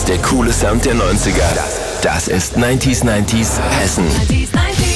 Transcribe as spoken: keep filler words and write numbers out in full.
ist der coole Sound der neunziger. Das ist neunzig neunzig Hessen.